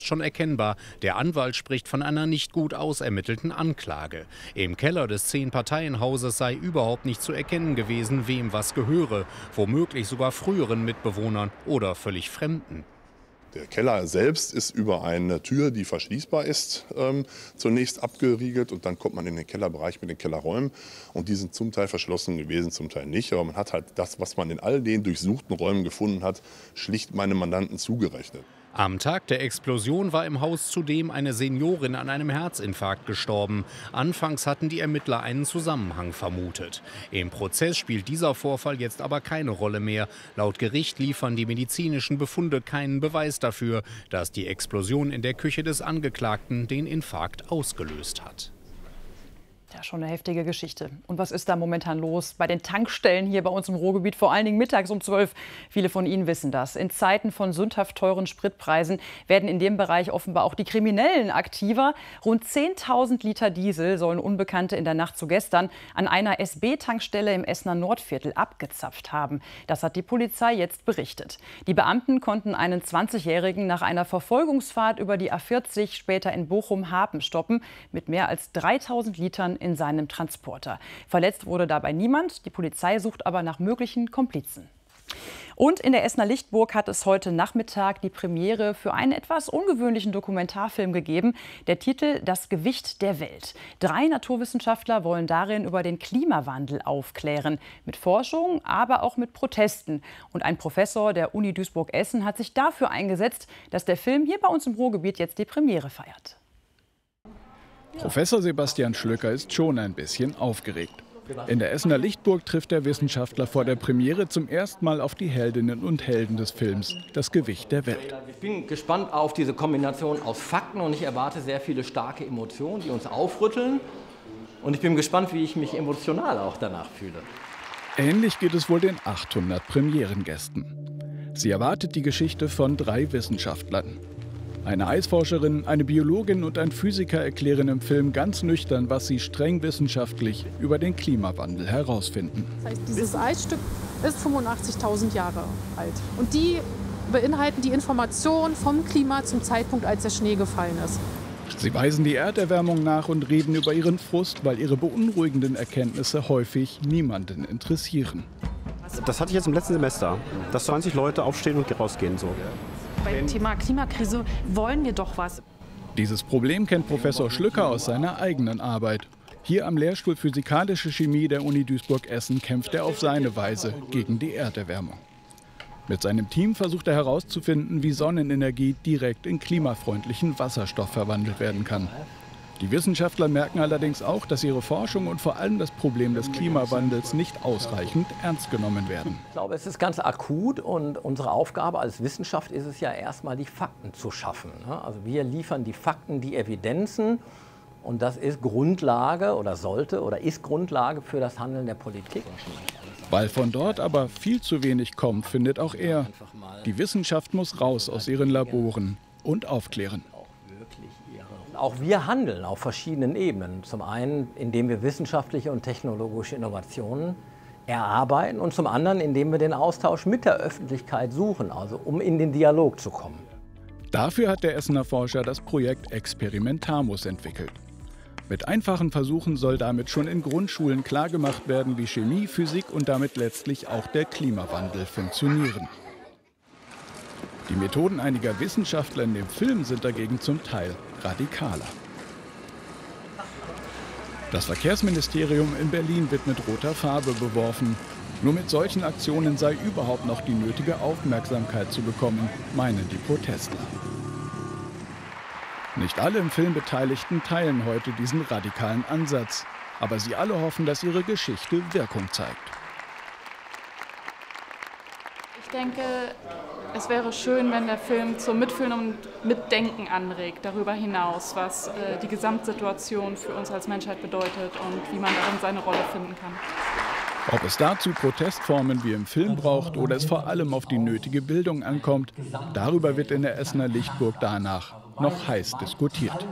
Schon erkennbar, der Anwalt spricht von einer nicht gut ausermittelten Anklage. Im Keller des 10-Parteien-Hauses sei überhaupt nicht zu erkennen gewesen, wem was gehöre, womöglich sogar früheren Mitbewohnern oder völlig Fremden. Der Keller selbst ist über eine Tür, die verschließbar ist, zunächst abgeriegelt, und dann kommt man in den Kellerbereich mit den Kellerräumen, und die sind zum Teil verschlossen gewesen, zum Teil nicht. Aber man hat halt das, was man in all den durchsuchten Räumen gefunden hat, schlicht meinem Mandanten zugerechnet. Am Tag der Explosion war im Haus zudem eine Seniorin an einem Herzinfarkt gestorben. Anfangs hatten die Ermittler einen Zusammenhang vermutet. Im Prozess spielt dieser Vorfall jetzt aber keine Rolle mehr. Laut Gericht liefern die medizinischen Befunde keinen Beweis dafür, dass die Explosion in der Küche des Angeklagten den Infarkt ausgelöst hat. Ja, schon eine heftige Geschichte. Und was ist da momentan los bei den Tankstellen hier bei uns im Ruhrgebiet, vor allen Dingen mittags um 12? Viele von Ihnen wissen das. In Zeiten von sündhaft teuren Spritpreisen werden in dem Bereich offenbar auch die Kriminellen aktiver. Rund 10.000 Liter Diesel sollen Unbekannte in der Nacht zu gestern an einer SB-Tankstelle im Essener Nordviertel abgezapft haben. Das hat die Polizei jetzt berichtet. Die Beamten konnten einen 20-Jährigen nach einer Verfolgungsfahrt über die A40 später in Bochum-Hapen stoppen mit mehr als 3.000 Litern in seinem Transporter. Verletzt wurde dabei niemand. Die Polizei sucht aber nach möglichen Komplizen. Und in der Essener Lichtburg hat es heute Nachmittag die Premiere für einen etwas ungewöhnlichen Dokumentarfilm gegeben. Der Titel »Das Gewicht der Welt«. 3 Naturwissenschaftler wollen darin über den Klimawandel aufklären. Mit Forschung, aber auch mit Protesten. Und ein Professor der Uni Duisburg-Essen hat sich dafür eingesetzt, dass der Film hier bei uns im Ruhrgebiet jetzt die Premiere feiert. Professor Sebastian Schlöcker ist schon ein bisschen aufgeregt. In der Essener Lichtburg trifft der Wissenschaftler vor der Premiere zum ersten Mal auf die Heldinnen und Helden des Films »Das Gewicht der Welt«. Ich bin gespannt auf diese Kombination aus Fakten, und ich erwarte sehr viele starke Emotionen, die uns aufrütteln. Und ich bin gespannt, wie ich mich emotional auch danach fühle. Ähnlich geht es wohl den 800 Premierengästen. Sie erwartet die Geschichte von 3 Wissenschaftlern. Eine Eisforscherin, eine Biologin und ein Physiker erklären im Film ganz nüchtern, was sie streng wissenschaftlich über den Klimawandel herausfinden. Das heißt, dieses Eisstück ist 85.000 Jahre alt. Und die beinhalten die Information vom Klima zum Zeitpunkt, als der Schnee gefallen ist. Sie weisen die Erderwärmung nach und reden über ihren Frust, weil ihre beunruhigenden Erkenntnisse häufig niemanden interessieren. Das hatte ich jetzt im letzten Semester, dass 20 Leute aufstehen und rausgehen. So. Beim Thema Klimakrise wollen wir doch was. Dieses Problem kennt Professor Schlöcker aus seiner eigenen Arbeit. Hier am Lehrstuhl Physikalische Chemie der Uni Duisburg-Essen kämpft er auf seine Weise gegen die Erderwärmung. Mit seinem Team versucht er herauszufinden, wie Sonnenenergie direkt in klimafreundlichen Wasserstoff verwandelt werden kann. Die Wissenschaftler merken allerdings auch, dass ihre Forschung und vor allem das Problem des Klimawandels nicht ausreichend ernst genommen werden. Ich glaube, es ist ganz akut, und unsere Aufgabe als Wissenschaft ist es ja erstmal, die Fakten zu schaffen. Also wir liefern die Fakten, die Evidenzen, und das ist Grundlage oder sollte oder ist Grundlage für das Handeln der Politik. Weil von dort aber viel zu wenig kommt, findet auch er, die Wissenschaft muss raus aus ihren Laboren und aufklären. Auch wir handeln auf verschiedenen Ebenen. Zum einen, indem wir wissenschaftliche und technologische Innovationen erarbeiten, und zum anderen, indem wir den Austausch mit der Öffentlichkeit suchen, also um in den Dialog zu kommen. Dafür hat der Essener Forscher das Projekt Experimentamus entwickelt. Mit einfachen Versuchen soll damit schon in Grundschulen klargemacht werden, wie Chemie, Physik und damit letztlich auch der Klimawandel funktionieren. Die Methoden einiger Wissenschaftler in dem Film sind dagegen zum Teil radikaler. Das Verkehrsministerium in Berlin wird mit roter Farbe beworfen. Nur mit solchen Aktionen sei überhaupt noch die nötige Aufmerksamkeit zu bekommen, meinen die Protestler. Nicht alle im Film Beteiligten teilen heute diesen radikalen Ansatz. Aber sie alle hoffen, dass ihre Geschichte Wirkung zeigt. Ich denke, es wäre schön, wenn der Film zum Mitfühlen und Mitdenken anregt, darüber hinaus, was die Gesamtsituation für uns als Menschheit bedeutet und wie man darin seine Rolle finden kann. Ob es dazu Protestformen wie im Film braucht oder es vor allem auf die nötige Bildung ankommt, darüber wird in der Essener Lichtburg danach noch heiß diskutiert.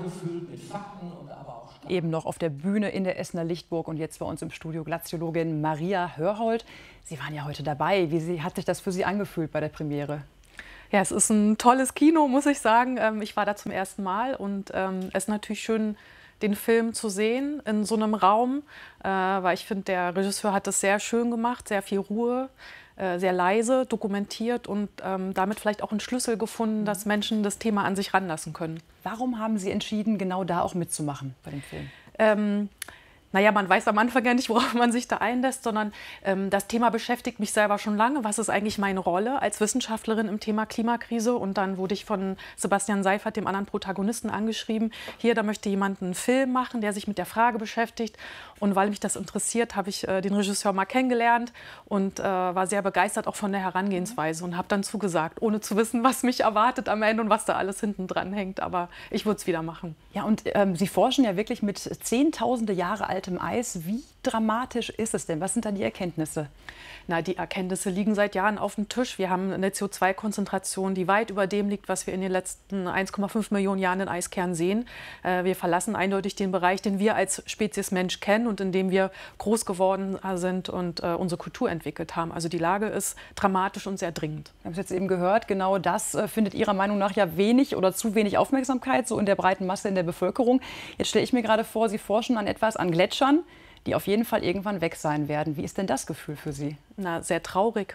Eben noch auf der Bühne in der Essener Lichtburg und jetzt bei uns im Studio Glaziologin Maria Hörhold. Sie waren ja heute dabei. Wie hat sich das für Sie angefühlt bei der Premiere? Ja, es ist ein tolles Kino, muss ich sagen. Ich war da zum ersten Mal und es ist natürlich schön, den Film zu sehen in so einem Raum, weil ich finde, der Regisseur hat das sehr schön gemacht, sehr viel Ruhe, sehr leise dokumentiert und damit vielleicht auch einen Schlüssel gefunden, dass Menschen das Thema an sich ranlassen können. Warum haben Sie entschieden, genau da auch mitzumachen bei dem Film? Naja, man weiß am Anfang ja nicht, worauf man sich da einlässt, sondern das Thema beschäftigt mich selber schon lange. Was ist eigentlich meine Rolle als Wissenschaftlerin im Thema Klimakrise? Und dann wurde ich von Sebastian Seifert, dem anderen Protagonisten, angeschrieben. Hier, da möchte jemand einen Film machen, der sich mit der Frage beschäftigt. Und weil mich das interessiert, habe ich den Regisseur mal kennengelernt und war sehr begeistert auch von der Herangehensweise und habe dann zugesagt, ohne zu wissen, was mich erwartet am Ende und was da alles hinten dran hängt. Aber ich würde es wieder machen. Ja, und Sie forschen ja wirklich mit zehntausende Jahre altem Eis. Wie dramatisch ist es denn? Was sind da die Erkenntnisse? Na, die Erkenntnisse liegen seit Jahren auf dem Tisch. Wir haben eine CO2-Konzentration, die weit über dem liegt, was wir in den letzten 1,5 Millionen Jahren in Eiskernen sehen. Wir verlassen eindeutig den Bereich, den wir als Spezies Mensch kennen und in dem wir groß geworden sind und unsere Kultur entwickelt haben. Also die Lage ist dramatisch und sehr dringend. Wir haben es jetzt eben gehört, genau das findet Ihrer Meinung nach ja wenig oder zu wenig Aufmerksamkeit, so in der breiten Masse in der Bevölkerung. Jetzt stelle ich mir gerade vor, Sie forschen an etwas, an Gletschern, die auf jeden Fall irgendwann weg sein werden. Wie ist denn das Gefühl für Sie? Na, sehr traurig.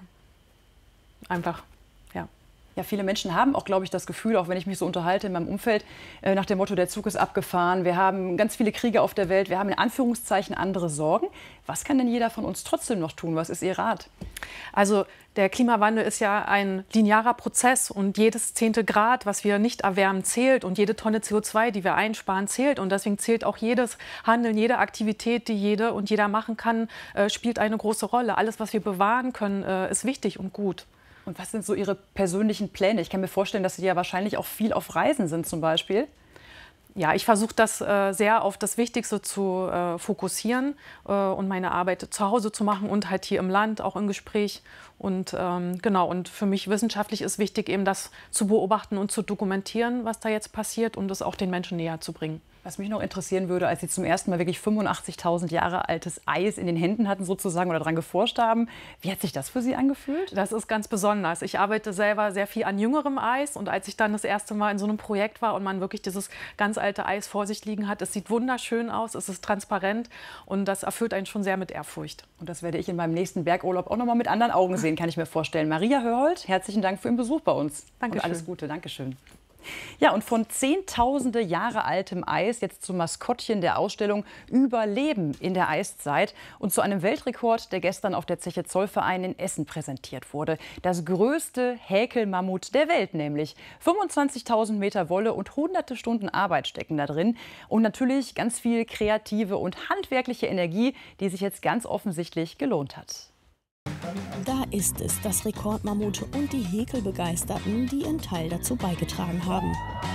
Einfach, ja. Ja, viele Menschen haben auch, glaube ich, das Gefühl, auch wenn ich mich so unterhalte in meinem Umfeld, nach dem Motto, der Zug ist abgefahren, wir haben ganz viele Kriege auf der Welt, wir haben in Anführungszeichen andere Sorgen. Was kann denn jeder von uns trotzdem noch tun? Was ist Ihr Rat? Also der Klimawandel ist ja ein linearer Prozess und jedes 10. Grad, was wir nicht erwärmen, zählt und jede Tonne CO2, die wir einsparen, zählt. Und deswegen zählt auch jedes Handeln, jede Aktivität, die jede und jeder machen kann, spielt eine große Rolle. Alles, was wir bewahren können, ist wichtig und gut. Und was sind so Ihre persönlichen Pläne? Ich kann mir vorstellen, dass Sie ja wahrscheinlich auch viel auf Reisen sind zum Beispiel. Ja, ich versuche das sehr auf das Wichtigste zu fokussieren und meine Arbeit zu Hause zu machen und halt hier im Land, auch im Gespräch. Und genau, und für mich wissenschaftlich ist wichtig, eben das zu beobachten und zu dokumentieren, was da jetzt passiert und es auch den Menschen näher zu bringen. Was mich noch interessieren würde, als Sie zum ersten Mal wirklich 85.000 Jahre altes Eis in den Händen hatten sozusagen oder daran geforscht haben, wie hat sich das für Sie angefühlt? Das ist ganz besonders. Ich arbeite selber sehr viel an jüngerem Eis und als ich dann das erste Mal in so einem Projekt war und man wirklich dieses ganz alte Eis vor sich liegen hat, es sieht wunderschön aus, es ist transparent und das erfüllt einen schon sehr mit Ehrfurcht. Und das werde ich in meinem nächsten Bergurlaub auch noch mal mit anderen Augen sehen, kann ich mir vorstellen. Maria Hörhold, herzlichen Dank für Ihren Besuch bei uns. Danke. Und alles Gute, Dankeschön. Ja, und von zehntausende Jahre altem Eis jetzt zum Maskottchen der Ausstellung Überleben in der Eiszeit und zu einem Weltrekord, der gestern auf der Zeche Zollverein in Essen präsentiert wurde. Das größte Häkelmammut der Welt nämlich. 25.000 Meter Wolle und hunderte Stunden Arbeit stecken da drin. Und natürlich ganz viel kreative und handwerkliche Energie, die sich jetzt ganz offensichtlich gelohnt hat. Da ist es, das Rekordmammut und die Häkelbegeisterten, die ihren Teil dazu beigetragen haben.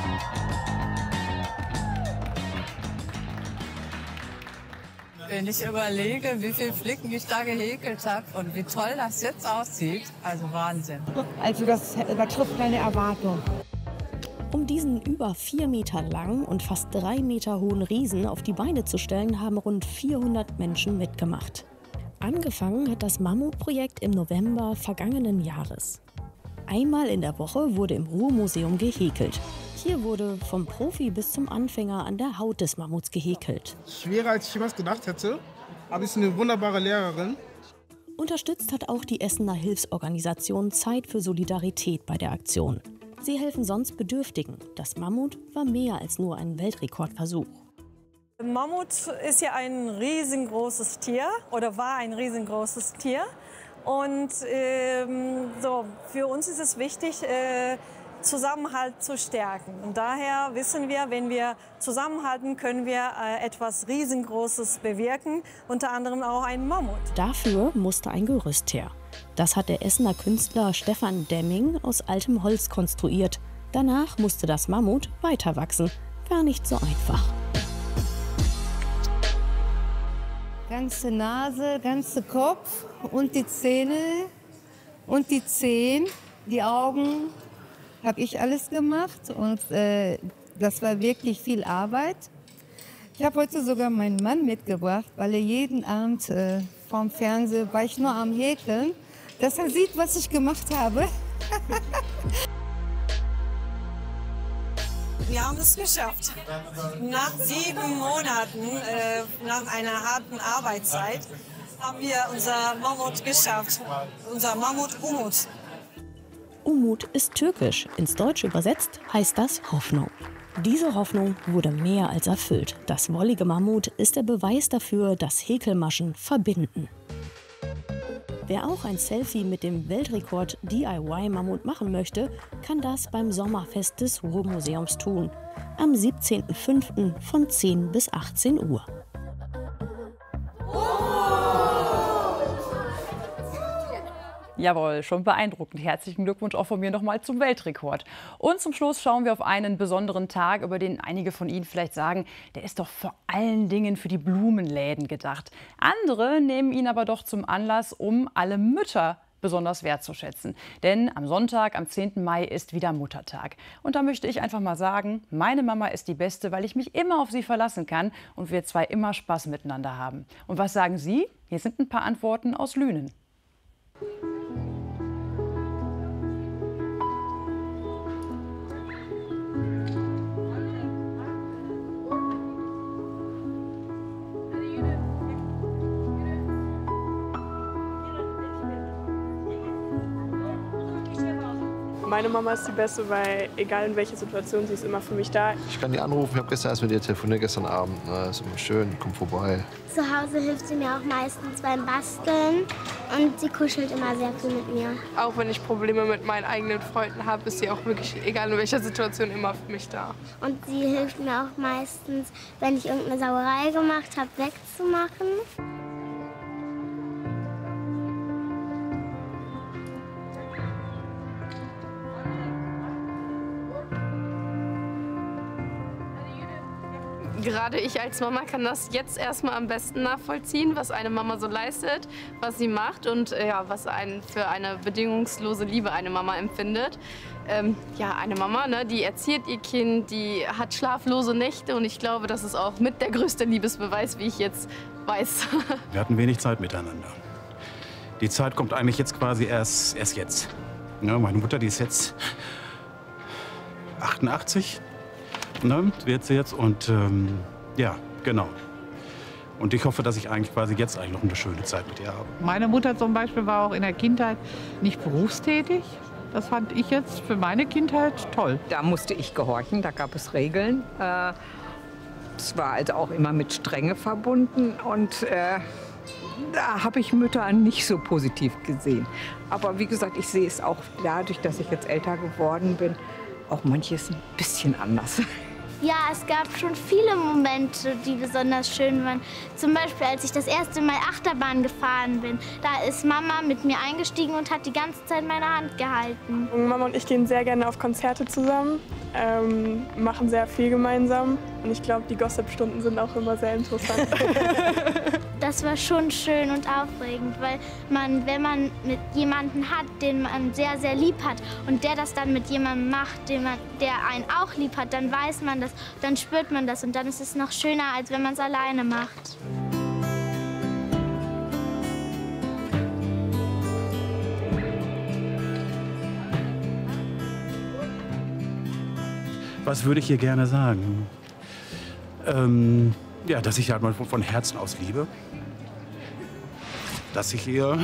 Wenn ich überlege, wie viele Flicken ich da gehäkelt habe und wie toll das jetzt aussieht, also Wahnsinn. Also das übertrifft meine Erwartung. Um diesen über 4 Meter langen und fast 3 Meter hohen Riesen auf die Beine zu stellen, haben rund 400 Menschen mitgemacht. Angefangen hat das Mammutprojekt im November vergangenen Jahres. Einmal in der Woche wurde im Ruhrmuseum gehäkelt. Hier wurde vom Profi bis zum Anfänger an der Haut des Mammuts gehäkelt. Schwerer als ich jemals gedacht hätte, aber es ist eine wunderbare Lehrerin. Unterstützt hat auch die Essener Hilfsorganisation Zeit für Solidarität bei der Aktion. Sie helfen sonst Bedürftigen. Das Mammut war mehr als nur ein Weltrekordversuch. Mammut ist ja ein riesengroßes Tier oder war ein riesengroßes Tier. Und so, für uns ist es wichtig, Zusammenhalt zu stärken. Und daher wissen wir, wenn wir zusammenhalten, können wir etwas Riesengroßes bewirken, unter anderem auch einen Mammut. Dafür musste ein Gerüst her. Das hat der Essener Künstler Stefan Demming aus altem Holz konstruiert. Danach musste das Mammut weiter wachsen. Gar nicht so einfach. Ganze Nase, ganze Kopf und die Zähne und die Zehen, die Augen, habe ich alles gemacht und das war wirklich viel Arbeit. Ich habe heute sogar meinen Mann mitgebracht, weil er jeden Abend vorm Fernsehen war ich nur am Häkeln, dass er sieht, was ich gemacht habe. Wir haben es geschafft. Nach 7 Monaten, nach einer harten Arbeitszeit, haben wir unser Mammut geschafft. Unser Mammut Umut. Umut ist türkisch. Ins Deutsche übersetzt heißt das Hoffnung. Diese Hoffnung wurde mehr als erfüllt. Das wollige Mammut ist der Beweis dafür, dass Häkelmaschen verbinden. Wer auch ein Selfie mit dem Weltrekord DIY-Mammut machen möchte, kann das beim Sommerfest des Ruhrmuseums tun. Am 17.05. von 10 bis 18 Uhr. Jawohl, schon beeindruckend. Herzlichen Glückwunsch auch von mir nochmal zum Weltrekord. Und zum Schluss schauen wir auf einen besonderen Tag, über den einige von Ihnen vielleicht sagen, der ist doch vor allen Dingen für die Blumenläden gedacht. Andere nehmen ihn aber doch zum Anlass, um alle Mütter besonders wertzuschätzen. Denn am Sonntag, am 10. Mai, ist wieder Muttertag. Und da möchte ich einfach mal sagen, meine Mama ist die Beste, weil ich mich immer auf sie verlassen kann und wir zwei immer Spaß miteinander haben. Und was sagen Sie? Hier sind ein paar Antworten aus Lünen. Meine Mama ist die Beste, weil egal in welcher Situation, sie ist immer für mich da. Ich kann die anrufen, ich habe gestern erst mit ihr telefoniert, gestern Abend. Na, ist immer schön, komm vorbei. Zu Hause hilft sie mir auch meistens beim Basteln und sie kuschelt immer sehr viel mit mir. Auch wenn ich Probleme mit meinen eigenen Freunden habe, ist sie auch wirklich, egal in welcher Situation, immer für mich da. Und sie hilft mir auch meistens, wenn ich irgendeine Sauerei gemacht habe, wegzumachen. Gerade ich als Mama kann das jetzt erstmal am besten nachvollziehen, was eine Mama so leistet, was sie macht und ja, was für eine bedingungslose Liebe eine Mama empfindet. Ja, eine Mama, ne, die erzieht ihr Kind, die hat schlaflose Nächte und ich glaube, das ist auch mit der größte Liebesbeweis, wie ich jetzt weiß. Wir hatten wenig Zeit miteinander. Die Zeit kommt eigentlich jetzt quasi erst jetzt. Ja, meine Mutter, die ist jetzt 88. Ne, wird sie jetzt und ja, genau. Und ich hoffe, dass ich eigentlich quasi jetzt noch eine schöne Zeit mit ihr habe. Meine Mutter zum Beispiel war auch in der Kindheit nicht berufstätig. Das fand ich jetzt für meine Kindheit toll. Da musste ich gehorchen, da gab es Regeln. Es war also auch immer mit Strenge verbunden und da habe ich Mütter nicht so positiv gesehen. Aber wie gesagt, ich sehe es auch dadurch, dass ich jetzt älter geworden bin, auch manches ein bisschen anders. Ja, es gab schon viele Momente, die besonders schön waren. Zum Beispiel, als ich das erste Mal Achterbahn gefahren bin. Da ist Mama mit mir eingestiegen und hat die ganze Zeit meine Hand gehalten. Mama und ich gehen sehr gerne auf Konzerte zusammen, machen sehr viel gemeinsam. Und ich glaube, die Gossip-Stunden sind auch immer sehr interessant. Das war schon schön und aufregend, weil wenn man mit jemandem hat, den man sehr, sehr lieb hat und der das dann mit jemandem macht, der einen auch lieb hat, dann weiß man das, dann spürt man das und dann ist es noch schöner, als wenn man es alleine macht. Was würde ich ihr gerne sagen? Ja, dass ich halt mal von Herzen aus liebe. Dass ich ihr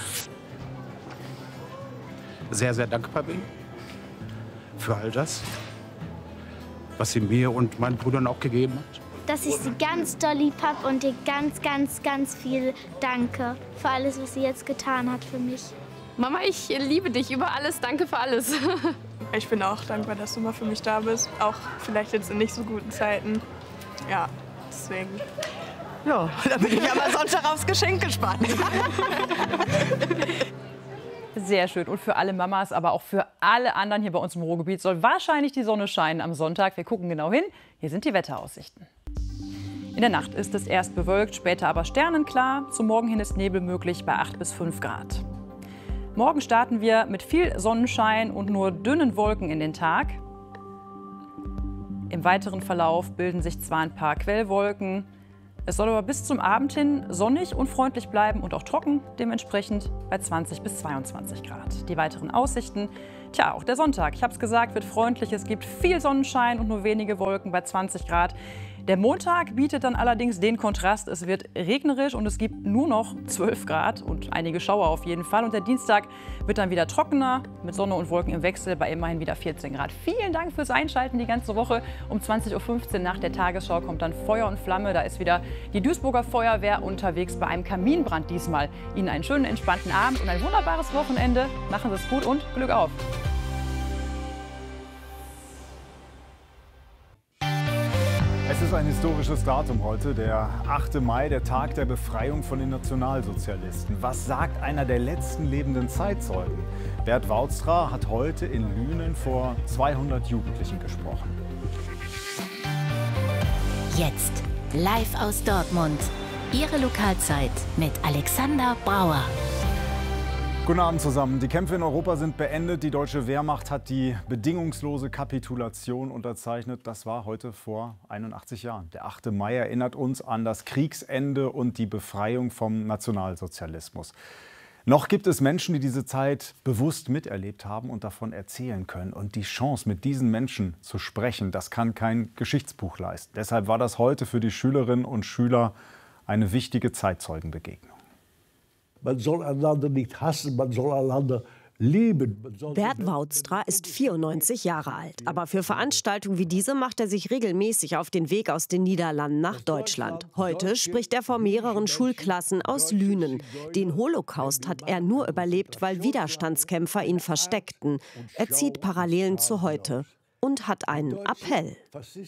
sehr, sehr dankbar bin für all das, was sie mir und meinen Brüdern auch gegeben hat. Dass ich sie ganz doll lieb habe und ihr ganz, ganz, ganz viel danke für alles, was sie jetzt getan hat für mich. Mama, ich liebe dich über alles. Danke für alles. Ich bin auch dankbar, dass du mal für mich da bist. Auch vielleicht jetzt in nicht so guten Zeiten. Ja, deswegen. Ja, da bin ich aber Sonntag aufs Geschenk gespannt. Sehr schön. Und für alle Mamas, aber auch für alle anderen hier bei uns im Ruhrgebiet soll wahrscheinlich die Sonne scheinen am Sonntag. Wir gucken genau hin. Hier sind die Wetteraussichten. In der Nacht ist es erst bewölkt, später aber sternenklar. Zum Morgen hin ist Nebel möglich bei 8 bis 5 Grad. Morgen starten wir mit viel Sonnenschein und nur dünnen Wolken in den Tag. Im weiteren Verlauf bilden sich zwar ein paar Quellwolken, Es soll aber bis zum Abend hin sonnig und freundlich bleiben und auch trocken, dementsprechend bei 20 bis 22 Grad. Die weiteren Aussichten, tja, auch der Sonntag, ich habe es gesagt, wird freundlich. Es gibt viel Sonnenschein und nur wenige Wolken bei 20 Grad. Der Montag bietet dann allerdings den Kontrast. Es wird regnerisch und es gibt nur noch 12 Grad und einige Schauer auf jeden Fall. Und der Dienstag wird dann wieder trockener mit Sonne und Wolken im Wechsel bei immerhin wieder 14 Grad. Vielen Dank fürs Einschalten die ganze Woche. Um 20:15 Uhr nach der Tagesschau kommt dann Feuer und Flamme. Da ist wieder die Duisburger Feuerwehr unterwegs bei einem Kaminbrand diesmal. Ihnen einen schönen, entspannten Abend und ein wunderbares Wochenende. Machen Sie es gut und Glück auf! Es ist ein historisches Datum heute, der 8. Mai, der Tag der Befreiung von den Nationalsozialisten. Was sagt einer der letzten lebenden Zeitzeugen? Bert Woudstra hat heute in Lünen vor 200 Jugendlichen gesprochen. Jetzt live aus Dortmund. Ihre Lokalzeit mit Alexander Brauer. Guten Abend zusammen. Die Kämpfe in Europa sind beendet. Die deutsche Wehrmacht hat die bedingungslose Kapitulation unterzeichnet. Das war heute vor 81 Jahren. Der 8. Mai erinnert uns an das Kriegsende und die Befreiung vom Nationalsozialismus. Noch gibt es Menschen, die diese Zeit bewusst miterlebt haben und davon erzählen können. Und die Chance, mit diesen Menschen zu sprechen, das kann kein Geschichtsbuch leisten. Deshalb war das heute für die Schülerinnen und Schüler eine wichtige Zeitzeugenbegegnung. Man soll einander nicht hassen, man soll einander lieben. Bert Woudstra ist 94 Jahre alt. Aber für Veranstaltungen wie diese macht er sich regelmäßig auf den Weg aus den Niederlanden nach Deutschland. Heute spricht er vor mehreren Schulklassen aus Lünen. Den Holocaust hat er nur überlebt, weil Widerstandskämpfer ihn versteckten. Er zieht Parallelen zu heute und hat einen Appell.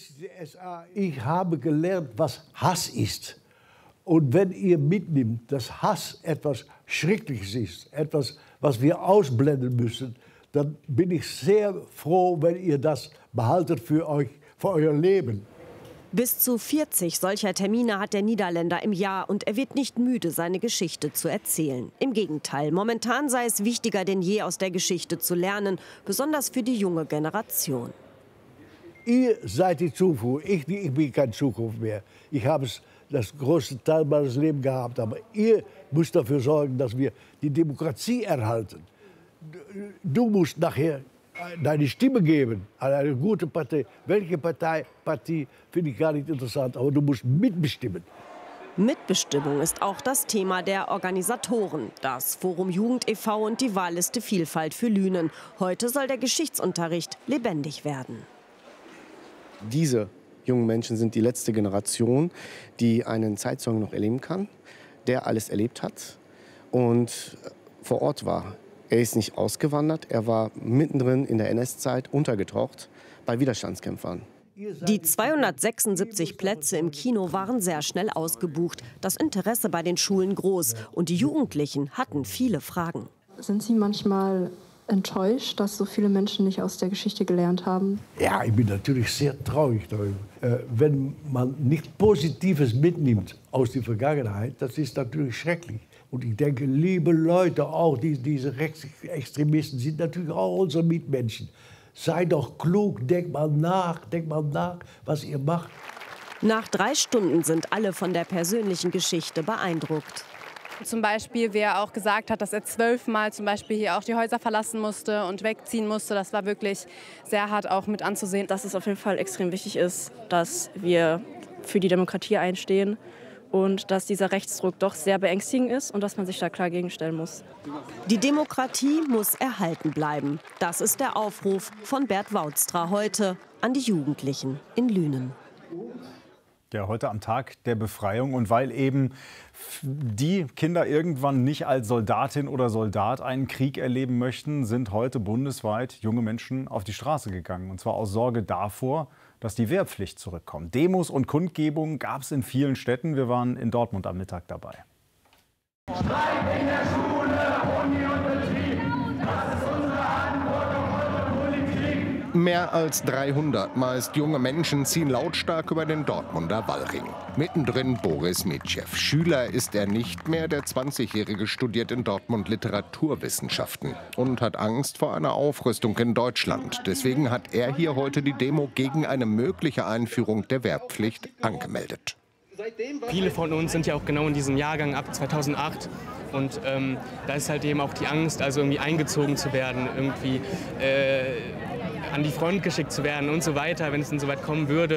Ich habe gelernt, was Hass ist. Und wenn ihr mitnimmt, dass Hass etwas Schreckliches ist, etwas, was wir ausblenden müssen, dann bin ich sehr froh, wenn ihr das behaltet für euer Leben. Bis zu 40 solcher Termine hat der Niederländer im Jahr und er wird nicht müde, seine Geschichte zu erzählen. Im Gegenteil, momentan sei es wichtiger denn je, aus der Geschichte zu lernen, besonders für die junge Generation. Ihr seid die Zukunft, ich bin keine Zukunft mehr. Ich habe das größte Teil meines Lebens gehabt. Aber ihr müsst dafür sorgen, dass wir die Demokratie erhalten. Du musst nachher deine Stimme geben an eine gute Partei. Welche Partie finde ich gar nicht interessant, aber du musst mitbestimmen. Mitbestimmung ist auch das Thema der Organisatoren. Das Forum Jugend e.V. und die Wahlliste Vielfalt für Lünen. Heute soll der Geschichtsunterricht lebendig werden. Diese jungen Menschen sind die letzte Generation, die einen Zeitzeugen noch erleben kann, der alles erlebt hat und vor Ort war. Er ist nicht ausgewandert, er war mittendrin in der NS-Zeit untergetaucht bei Widerstandskämpfern. Die 276 Plätze im Kino waren sehr schnell ausgebucht. Das Interesse bei den Schulen groß und die Jugendlichen hatten viele Fragen. Sind Sie manchmal enttäuscht, dass so viele Menschen nicht aus der Geschichte gelernt haben? Ja, ich bin natürlich sehr traurig darüber. Wenn man nichts Positives mitnimmt aus der Vergangenheit, das ist natürlich schrecklich. Und ich denke, liebe Leute, auch diese Rechtsextremisten sind natürlich auch unsere Mitmenschen. Seid doch klug, denkt mal nach, was ihr macht. Nach 3 Stunden sind alle von der persönlichen Geschichte beeindruckt. Zum Beispiel, wie er auch gesagt hat, dass er 12-mal zum Beispiel hier auch die Häuser verlassen musste und wegziehen musste. Das war wirklich sehr hart auch mit anzusehen. Dass es auf jeden Fall extrem wichtig ist, dass wir für die Demokratie einstehen und dass dieser Rechtsdruck doch sehr beängstigend ist und dass man sich da klar gegenstellen muss. Die Demokratie muss erhalten bleiben. Das ist der Aufruf von Bert Woudstra heute an die Jugendlichen in Lünen. Ja, heute am Tag der Befreiung und weil eben die Kinder irgendwann nicht als Soldatin oder Soldat einen Krieg erleben möchten, sind heute bundesweit junge Menschen auf die Straße gegangen. Und zwar aus Sorge davor, dass die Wehrpflicht zurückkommt. Demos und Kundgebungen gab es in vielen Städten. Wir waren in Dortmund am Mittag dabei. Streik in der Schule, Uni und Betrieb, das ist unsere Verantwortung und Politik. Mehr als 300 meist junge Menschen ziehen lautstark über den Dortmunder Wallring. Mittendrin Boris Mitschew. Schüler ist er nicht mehr. Der 20-Jährige studiert in Dortmund Literaturwissenschaften und hat Angst vor einer Aufrüstung in Deutschland. Deswegen hat er hier heute die Demo gegen eine mögliche Einführung der Wehrpflicht angemeldet. Viele von uns sind ja auch genau in diesem Jahrgang ab 2008. Und da ist halt eben auch die Angst, also irgendwie eingezogen zu werden, irgendwie an die Front geschickt zu werden und so weiter, wenn es denn so weit kommen würde.